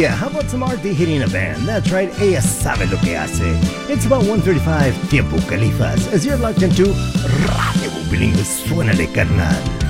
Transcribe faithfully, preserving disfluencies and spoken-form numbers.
yeah, how about some Arte hitting a band? That's right, ella sabe lo que hace. It's about one thirty-five, Tiempo Califas, as you're locked into Radio Bilingüe. Suénale, carnal.